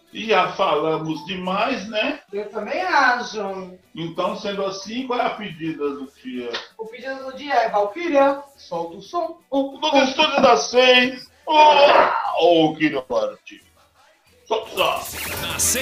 Já falamos demais, né? Eu também acho. Então, sendo assim, qual é a pedida do dia? O pedido do dia é Valkyria, solta o som. No estúdio das 6. Oh, que parte. Solta o som.